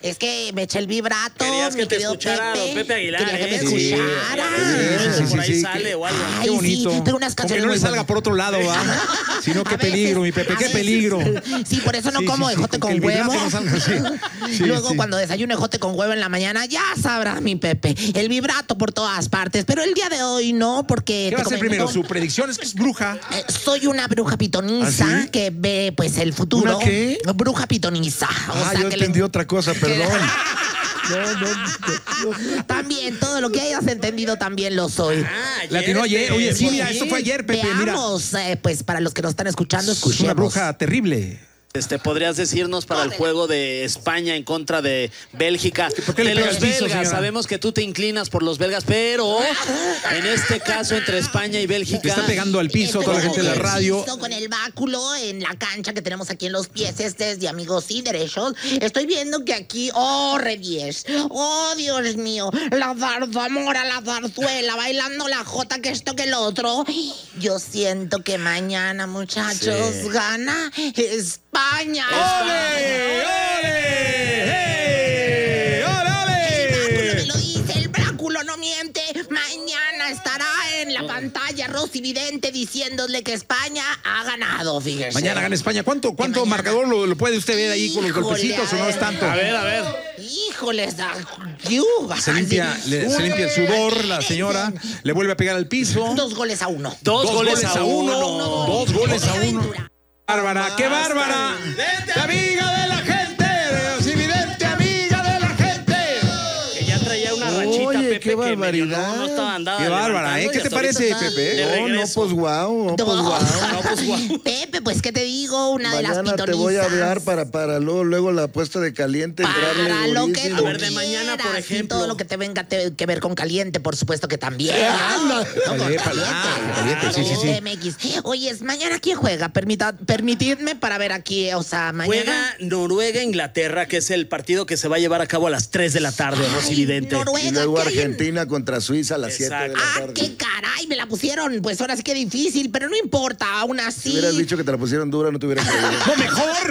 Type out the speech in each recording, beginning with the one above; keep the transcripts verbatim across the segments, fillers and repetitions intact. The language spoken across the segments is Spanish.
Es que me eché el vibrato. Querías que te escuchara Pepe. don Pepe Aguilar. Quería que me ¿eh? escuchara. Sí, sí, sí, por ahí sí, sale que- o algo. Ay, Qué bonito. sí, tengo unas Como canciones que no le muy salga buenas. por otro lado, ¿va? Sino qué A veces, peligro, mi Pepe, a qué veces. peligro. Sí, por eso no Sí, como sí, sí, ejote con con, que el vibrato huevo. no salga así. Sí, Luego sí. cuando desayuno ejote con huevo en la mañana, ya sabrá mi Pepe. El vibrato por todas partes. Pero el día de hoy no, porque... ¿Qué va a te hacer comento, primero? Su predicción es que es bruja. eh, soy una bruja pitoniza ¿Ah, sí? que ve pues el futuro. ¿Una qué? Bruja pitoniza. O Ah, sea, yo que entendí le- otra cosa, perdón. No, no, no. También, todo lo que hayas entendido también lo soy. Ah, Le atinó ayer. Oye, sí, mira, esto fue ayer, Pepe, mira. Veamos, eh, pues para los que nos están escuchando, Es escuchemos. una bruja terrible. Este, ¿podrías decirnos para el juego de España en contra de Bélgica? ¿Por qué le de pega los al piso, belgas, señora? sabemos que tú te inclinas por los belgas, pero en este caso entre España y Bélgica... Le está pegando al piso toda la gente de la radio. Estoy con el báculo en la cancha que tenemos aquí en los pies estos de amigos y derechos. Estoy viendo que aquí, oh, re diez. Oh, Dios mío, la zarzamora, la zarzuela, bailando la jota, que esto, que el otro. Yo siento que mañana, muchachos, Sí. gana España. ¡Ole! ¡Ole! ¡Hey! ¡Ole, El báculo me ole! lo dice, el báculo no miente. Mañana estará en la pantalla Rosy Vidente diciéndole que España ha ganado, fíjese. Mañana gana España. ¿Cuánto, cuánto mañana- marcador lo, lo puede usted ver ahí con los Híjole, golpecitos a o no ver. es tanto? A ver, a ver. Híjoles, da- ¡Yu! Se limpia, le- se limpia el sudor, la señora le vuelve a pegar al piso. Dos goles a uno. Dos, Dos goles, goles a a uno. uno. Dos goles a uno. Aventura. ¡Bárbara! ¡Qué bárbara! ¡La amiga de la gente! ¡Evidente amiga de la gente! Que ya traía una rachita, Oye, Pepe, qué que medio barbaridad. no, no estaba andada Qué bárbara, levantando ¿eh? y ¿Qué te hasta ahorita parece, está Pepe? de No, no, regreso. pues guau, no, pues No. guau. No, pues guau. Pepe, pues, ¿qué te digo? Una de las Mañana pitonizas. te voy a hablar para, para luego, luego la apuesta de caliente. entrarle Para lo que durísimo. tú A ver, de mañana, por quieras, y ejemplo. todo lo que te venga te- que ver con caliente, por supuesto que también. anda. No, con Vale, caliente. ah, caliente, sí, sí, sí. M X. Oye, es mañana quién juega. Permita, permitidme para ver aquí, o sea, mañana. Juega Noruega-Inglaterra, que es el partido que se va a llevar a cabo a las tres de la tarde, Rosy Ay, Vidente. Noruega, Y luego ¿qué hay en- Argentina contra Suiza a las siete de la Ah, tarde. qué caray, me la pusieron. Pues ahora sí que difícil, pero no importa, aún así. Si hubieras dicho que te la pusieron dura, no te hubieras creído. ¡No, mejor!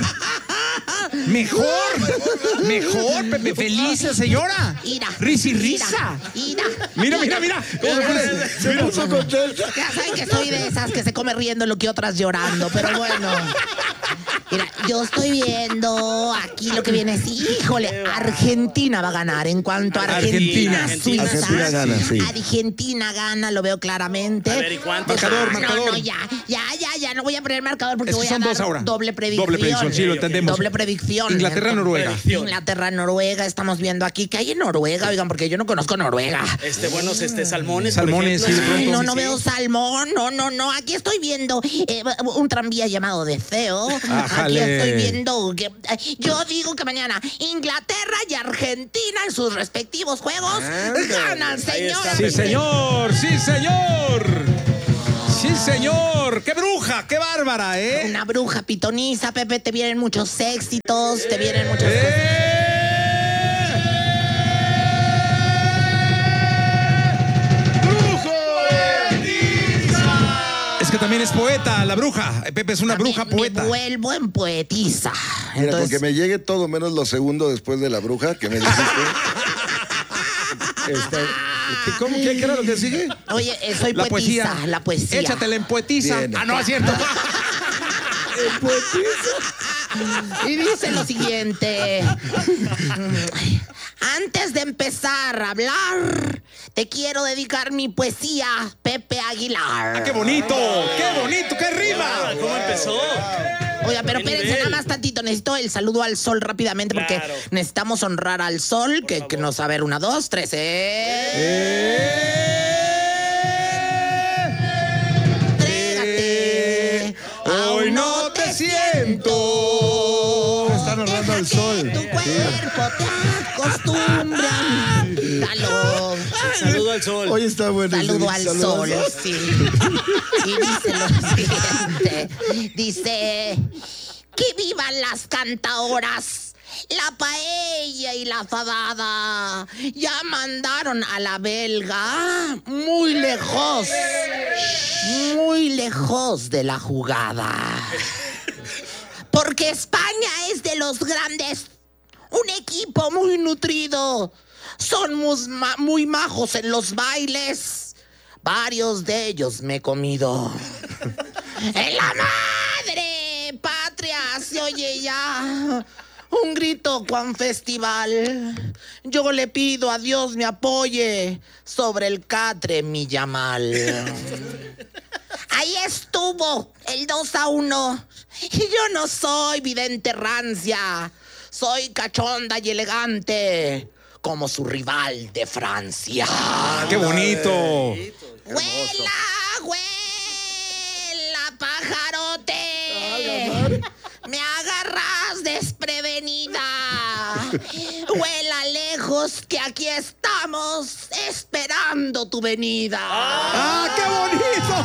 ¡Mejor! ¡Mejor, Pepe! ¡Feliz, señora! Ira. ¡Risa y Ira, risa! Ira. Mira, mira, mira. ¿Cómo se pone? Se puso contenta. Ya saben que soy de esas que se come riendo lo que otras llorando, pero bueno. Mira, yo estoy viendo aquí lo que viene es, híjole, Argentina va a ganar. En cuanto a Argentina, Argentina, Suiza, Argentina gana, sí. Argentina gana, lo veo claramente. A ver, ¿y cuántos? Marcador, Ah, marcador. No, no, ya, ya, ya, ya, no voy a poner marcador porque Es que voy a son dar dos ahora. doble predicción. Doble predicción, sí, lo entendemos. Doble predicción. Inglaterra-Noruega. Inglaterra-Noruega, estamos viendo aquí. ¿Qué hay en Noruega? Oigan, porque yo no conozco Noruega. Este, buenos este, salmones, Salmones, por ejemplo. sí, de Ay, pronto. no, Sí, no sí. veo salmón, no, no, no. Aquí estoy viendo eh, un tranvía llamado Deseo. Aquí Ájale. estoy viendo que eh, yo digo que mañana Inglaterra y Argentina en sus respectivos juegos ganan, Ahí señora. está, Sí, señor, sí, señor. Sí, señor. ¡Qué bruja, qué bárbara, eh! Una bruja pitoniza, Pepe, te vienen muchos éxitos, te vienen muchas cosas. ¡Eh! Es que también es poeta, la bruja. Pepe es una Me- bruja poeta. Me vuelvo en poetisa. Mira, con Entonces, que me llegue todo menos lo segundo después de la bruja que me dijiste. Está- ¿Qué- ¿Cómo? ¿Qué, qué era lo que sigue? oye, eh, soy La poetisa, poesía. la poesía. Échatela en poetisa. Bien. Ah, no, es cierto. Y dice lo siguiente. Antes de empezar a hablar, te quiero dedicar mi poesía, Pepe Aguilar. Ah, ¡Qué bonito! ¡Qué bonito! ¡Qué rima! ¿Cómo empezó? Oiga, pero ¡Qué espérense nivel! nada más tantito. Necesito el saludo al sol rápidamente porque Claro. necesitamos honrar al sol. Que, que nos, a ver, una, dos, tres. ¡Eh! Entrégate. Hoy no te siento. Están honrando al sol. Tu cuerpo te acostumbra. Calor. Saludo al sol. Hoy está bueno. Saludo sí, al saludo sol, sí. Y dice lo siguiente. Dice, que vivan las cantaoras, la paella y la fabada. Ya mandaron a la belga muy lejos, muy lejos de la jugada. Porque España es de los grandes Un equipo muy nutrido. Son muy, ma- muy majos en los bailes. Varios de ellos me he comido. ¡En la madre patria se oye ya un grito cuan festival! Yo le pido a Dios me apoye sobre el catre mi Yamal. Ahí estuvo el dos a uno. Y yo no soy vidente rancia. Soy cachonda y elegante como su rival de Francia. ¡Ah, qué bonito! ¡Huela, huela, pajarote! Me agarras desprevenida. Huela lejos que aquí estamos esperando tu venida. ¡Ah, qué bonito!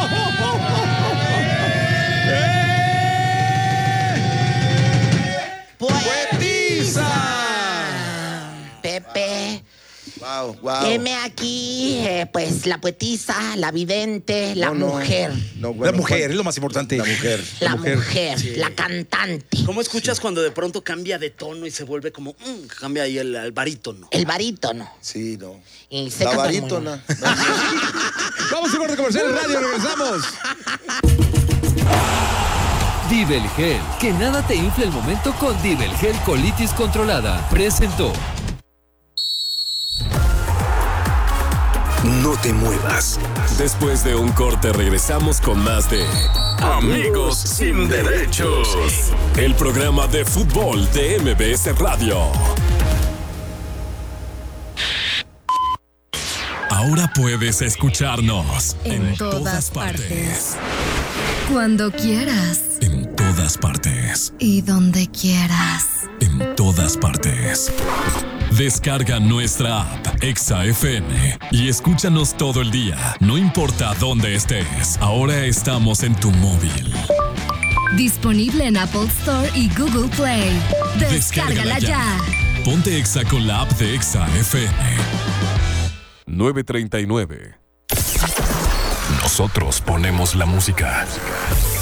¡Poetisa! Pepe. Wow, wow. Heme aquí, eh, pues, la poetisa, la vidente, la No, no, mujer. no, bueno, La mujer Juan- es lo más importante. La mujer. La mujer. mujer, la cantante. ¿Cómo escuchas cuando de pronto cambia de tono y se vuelve como, mm, cambia ahí el, el barítono? El barítono. Sí, no. Y se La canta muy barítona. Vamos a un corte comercial en radio, regresamos. Divel Gel, que nada te infle el momento con Divel Gel Colitis Controlada. Presentó. No te muevas. Después de un corte regresamos con más de Amigos sin Derechos, el programa de fútbol de M B S Radio. Ahora puedes escucharnos En todas partes. Cuando quieras. En todas partes. Y donde quieras. En todas partes. Descarga nuestra app Exa F M y escúchanos todo el día, no importa dónde estés. Ahora estamos en tu móvil. Disponible en Apple Store y Google Play. Descárgala ya. Ponte Exa con la app de Exa F M. nueve treinta y nueve. Nosotros ponemos la música.